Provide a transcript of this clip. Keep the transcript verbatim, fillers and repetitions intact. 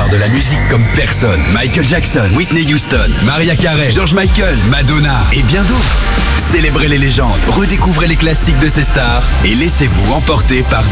de la musique comme personne. Michael Jackson, Whitney Houston, Mariah Carey, George Michael, Madonna et bien d'autres. Célébrez les légendes, redécouvrez les classiques de ces stars et laissez-vous emporter par